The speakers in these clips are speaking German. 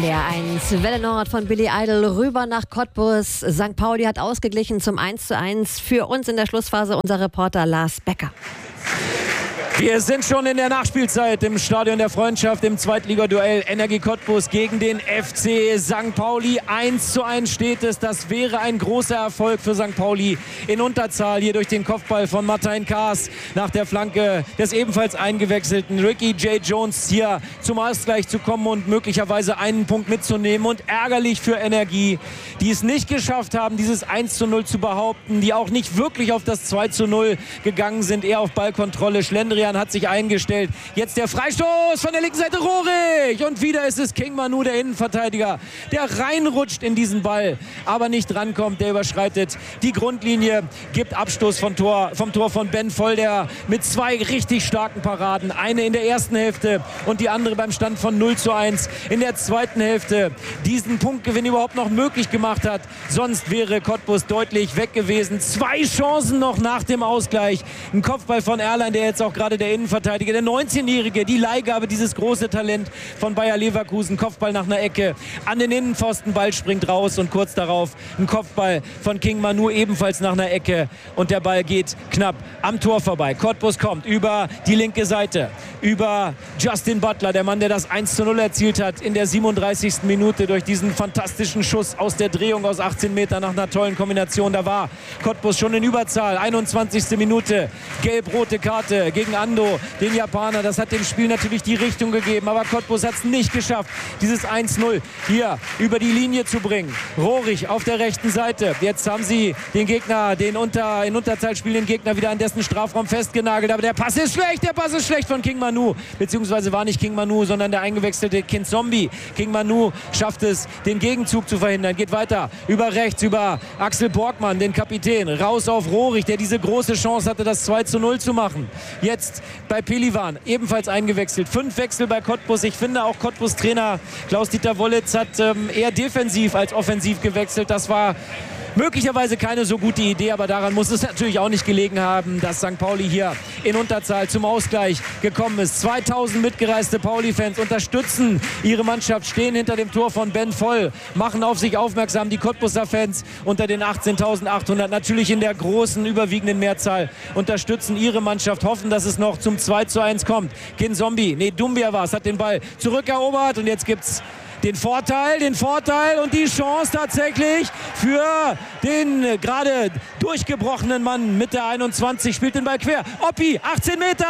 NDR 1, Welle Nord von Billy Idol rüber nach Cottbus. St. Pauli hat ausgeglichen zum 1:1. Für uns in der Schlussphase unser Reporter Lars Becker. Wir sind schon in der Nachspielzeit im Stadion der Freundschaft im Zweitligaduell Energie Cottbus gegen den FC St. Pauli. 1:1 steht es. Das wäre ein großer Erfolg für St. Pauli in Unterzahl hier durch den Kopfball von Martin Kaas nach der Flanke des ebenfalls eingewechselten Ricky J. Jones hier zum Ausgleich zu kommen und möglicherweise einen Punkt mitzunehmen. Und ärgerlich für Energie, die es nicht geschafft haben, dieses 1:0 zu behaupten, die auch nicht wirklich auf das 2:0 gegangen sind, eher auf Ballkontrolle. Schlendrian hat sich eingestellt. Jetzt der Freistoß von der linken Seite, Rohrig. Und wieder ist es King Manu, der Innenverteidiger, der reinrutscht in diesen Ball, aber nicht rankommt. Der überschreitet die Grundlinie, gibt Abstoß vom Tor von Ben Voll, der mit zwei richtig starken Paraden, eine in der ersten Hälfte und die andere beim Stand von 0:1 in der zweiten Hälfte, diesen Punktgewinn überhaupt noch möglich gemacht hat. Sonst wäre Cottbus deutlich weg gewesen. 2 Chancen noch nach dem Ausgleich. Ein Kopfball von Erlein, der jetzt auch gerade der Innenverteidiger, der 19-Jährige, die Leihgabe, dieses große Talent von Bayer Leverkusen. Kopfball nach einer Ecke an den Innenpfosten, Ball springt raus und kurz darauf ein Kopfball von King Manu ebenfalls nach einer Ecke und der Ball geht knapp am Tor vorbei. Cottbus kommt über die linke Seite, über Justin Butler, der Mann, der das 1:0 erzielt hat in der 37. Minute durch diesen fantastischen Schuss aus der Drehung aus 18 Metern nach einer tollen Kombination. Da war Cottbus schon in Überzahl. 21. Minute, gelb-rote Karte gegen Ando, den Japaner. Das hat dem Spiel natürlich die Richtung gegeben, aber Cottbus hat es nicht geschafft, dieses 1:0 hier über die Linie zu bringen. Rohrig auf der rechten Seite. Jetzt haben sie den Gegner, in Unterzahl spielenden Gegner wieder an dessen Strafraum festgenagelt, aber der Pass ist schlecht von King Manu, beziehungsweise war nicht King Manu, sondern der eingewechselte Kind Zombie. King Manu schafft es, den Gegenzug zu verhindern, geht weiter über rechts, über Axel Borgmann, den Kapitän, raus auf Rohrig, der diese große Chance hatte, das 2:0 zu machen. Jetzt bei Pelivan, ebenfalls eingewechselt. 5 Wechsel bei Cottbus. Ich finde auch Cottbus-Trainer Klaus-Dieter Wollitz hat eher defensiv als offensiv gewechselt. Das war möglicherweise keine so gute Idee, aber daran muss es natürlich auch nicht gelegen haben, dass St. Pauli hier in Unterzahl zum Ausgleich gekommen ist. 2000 mitgereiste Pauli-Fans unterstützen ihre Mannschaft, stehen hinter dem Tor von Ben Voll, machen auf sich aufmerksam. Die Cottbuser Fans unter den 18.800, natürlich in der großen, überwiegenden Mehrzahl, unterstützen ihre Mannschaft, hoffen, dass es noch zum 2:1 kommt. Dumbia war es, hat den Ball zurückerobert und jetzt gibt's den Vorteil und die Chance tatsächlich für den gerade durchgebrochenen Mann mit der 21, spielt den Ball quer. Oppi, 18 Meter!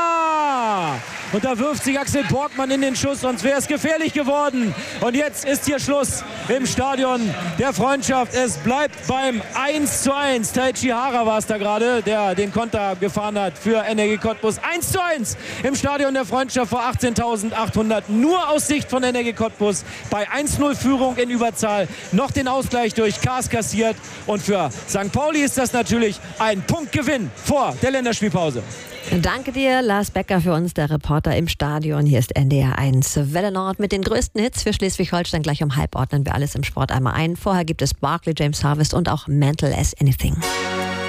Und da wirft sich Axel Borgmann in den Schuss, sonst wäre es gefährlich geworden. Und jetzt ist hier Schluss im Stadion der Freundschaft. Es bleibt beim 1:1. Taichi Hara war es da gerade, der den Konter gefahren hat für Energie Cottbus. 1:1 im Stadion der Freundschaft vor 18.800. Nur aus Sicht von Energie Cottbus. Bei 1:0 Führung in Überzahl noch den Ausgleich durch Kaas kassiert. Und für St. Pauli ist das natürlich ein Punktgewinn vor der Länderspielpause. Danke dir, Lars Becker, für uns, der Reporter im Stadion. Hier ist NDR 1 Welle Nord mit den größten Hits für Schleswig-Holstein. Gleich um halb ordnen wir alles im Sport einmal ein. Vorher gibt es Barclay, James Harvest und auch Mental as Anything.